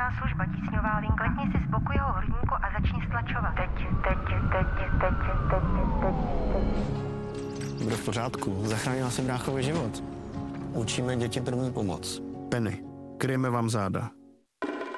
záchranná služba, tísňová linka. Klepni si z boku jeho hrudníku a začni stlačovat. Teď. Bude v pořádku, zachránila jsem bráchovi život. Učíme děti první pomoc. Penny, kryjeme vám záda.